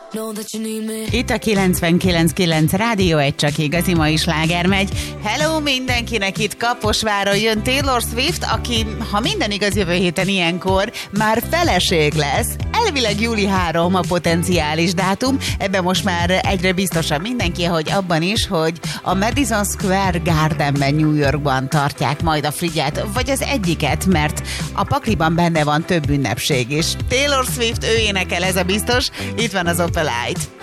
Itt a 99.9 Rádió, egy csak igazi mai sláger megy. Hello mindenkinek, itt Kaposváron jön Taylor Swift, aki, ha minden igaz, jövő héten ilyenkor már feleség lesz. Elvileg júli 3 a potenciális dátum, ebben most már egyre biztosabb mindenki, hogy abban is, hogy a Madison Square Gardenben, New Yorkban tartják majd a Frigyet, vagy az egyiket, mert a pakliban benne van több ünnepség is. Taylor Swift, ő énekel, ez a biztos. Itt van az Opelite.